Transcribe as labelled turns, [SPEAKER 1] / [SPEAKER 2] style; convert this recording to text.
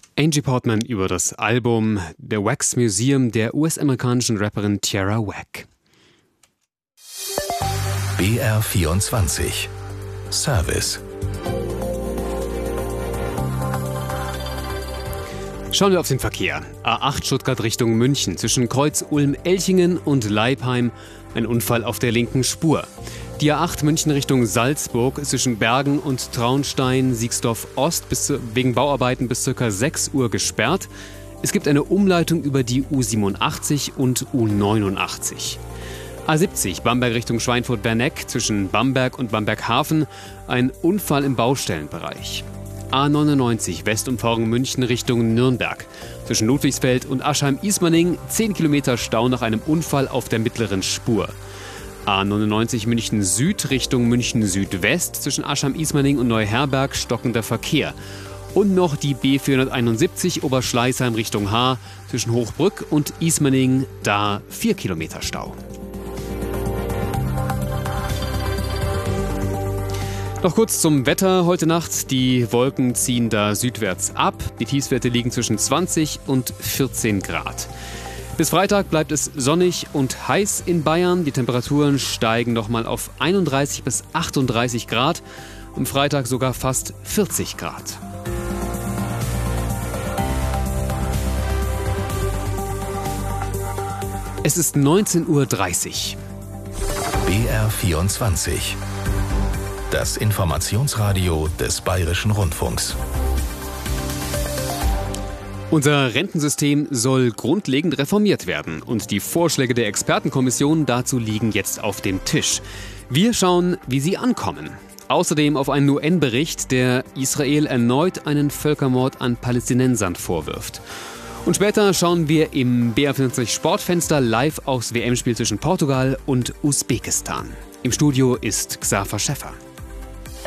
[SPEAKER 1] Angie Portman über das Album The Wax Museum der US-amerikanischen Rapperin Tierra Whack.
[SPEAKER 2] BR24 Service.
[SPEAKER 1] Schauen wir auf den Verkehr. A8 Stuttgart Richtung München zwischen Kreuz Ulm-Elchingen und Leipheim. Ein Unfall auf der linken Spur. Die A8 München Richtung Salzburg zwischen Bergen und Traunstein, Siegsdorf Ost wegen Bauarbeiten bis ca. 6 Uhr gesperrt. Es gibt eine Umleitung über die U87 und U89. A70 Bamberg Richtung Schweinfurt-Bernegg zwischen Bamberg und Bamberg-Hafen. Ein Unfall im Baustellenbereich. A99 Westumfahrung München Richtung Nürnberg. Zwischen Ludwigsfeld und Aschheim-Ismaning 10 Kilometer Stau nach einem Unfall auf der mittleren Spur. A99 München Süd Richtung München Südwest zwischen Aschheim-Ismaning und Neuherberg stockender Verkehr. Und noch die B471 Oberschleißheim Richtung Haar zwischen Hochbrück und Ismaning, da 4 Kilometer Stau. Noch kurz zum Wetter heute Nacht. Die Wolken ziehen da südwärts ab. Die Tiefstwerte liegen zwischen 20 und 14 Grad. Bis Freitag bleibt es sonnig und heiß in Bayern. Die Temperaturen steigen nochmal auf 31 bis 38 Grad. Am Freitag sogar fast 40 Grad. Es ist 19:30 Uhr.
[SPEAKER 2] BR24 Das Informationsradio des Bayerischen Rundfunks.
[SPEAKER 1] Unser Rentensystem soll grundlegend reformiert werden und die Vorschläge der Expertenkommission dazu liegen jetzt auf dem Tisch. Wir schauen, wie sie ankommen. Außerdem auf einen UN-Bericht, der Israel erneut einen Völkermord an Palästinensern vorwirft. Und später schauen wir im BR24 Sportfenster live aufs WM-Spiel zwischen Portugal und Usbekistan. Im Studio ist Xaver Schäffer.